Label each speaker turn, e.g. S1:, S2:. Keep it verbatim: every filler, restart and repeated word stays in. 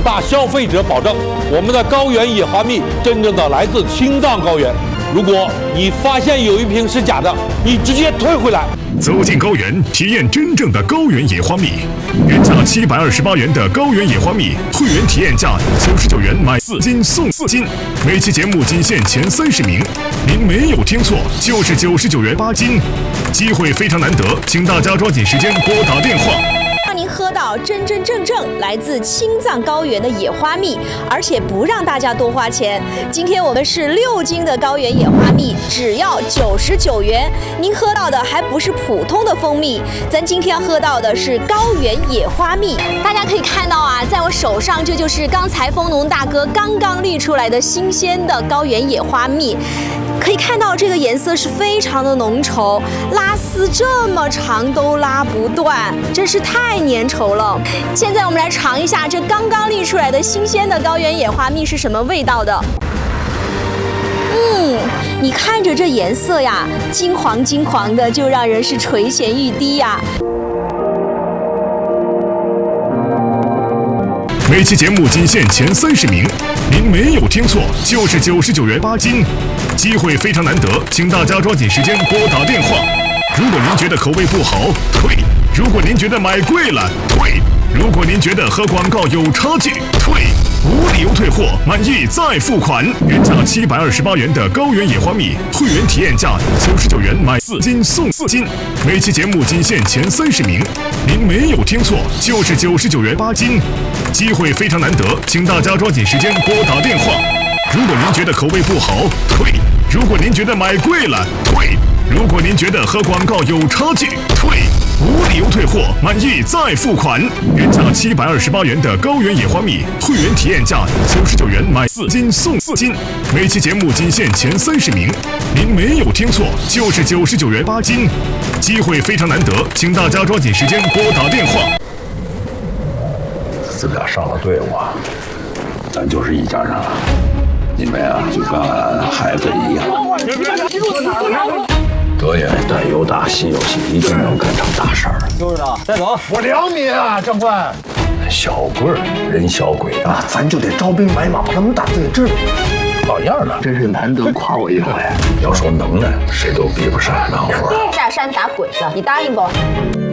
S1: 大消费者保证，我们的高原野花蜜真正的来自青藏高原。如果你发现有一瓶是假的，你直接退回来。
S2: 走进高原，体验真正的高原野花蜜。原价七百二十八元的高原野花蜜，会员体验价九十九元买四斤送四斤。每期节目仅限前三十名，您没有听错，就是九十九元八斤。机会非常难得，请大家抓紧时间拨打电话。
S3: 让您喝到真真正正来自青藏高原的野花蜜，而且不让大家多花钱。今天我们是六斤的高原野花蜜，只要九十九元。您喝到的还不是普通的蜂蜜，咱今天喝到的是高原野花蜜。大家可以看到啊，在我手上这就是刚才蜂农大哥刚刚沥出来的新鲜的高原野花蜜。可以看到这个颜色是非常的浓稠，拉丝这么长都拉不断，真是太粘稠了。现在我们来尝一下这刚刚沥出来的新鲜的高原野花蜜是什么味道的。嗯，你看着这颜色呀，金黄金黄的，就让人是垂涎欲滴呀。
S2: 每期节目仅限前三十名，您没有听错，就是九十九元八斤。机会非常难得，请大家抓紧时间拨打电话。如果您觉得口味不好，退；如果您觉得买贵了，退；如果您觉得和广告有差距，退。无理由退货，满意再付款。原价七百二十八元的高原野花蜜，会员体验价九十九元买四斤送四斤。每期节目仅限前三十名，您没有听错，就是九十九元八斤。机会非常难得，请大家抓紧时间拨打电话。如果您觉得口味不好，退；如果您觉得买贵了，退；如果您觉得和广告有差距，退。无理由退货，满意再付款。原价七百二十八元的高原野花蜜，会员体验价九十九元买四斤送四斤。每期节目仅限前三十名，您没有听错，就是九十九元八斤。机会非常难得，请大家抓紧时间拨打电话。
S4: 自个上了队伍啊，咱就是一家人了。你们呀、啊，就跟俺孩子一样。德爷胆又大，心又细，一定能干成大事儿。
S5: 就是的，带走。
S6: 我两米啊，长官。
S4: 小棍儿，人小鬼大，
S6: 咱就得招兵买马，把他们打对阵。
S4: 老样了，
S6: 真是难得夸我一回。
S4: 要说能耐，谁都比不上俺活。
S7: 下山打鬼子，你答应不？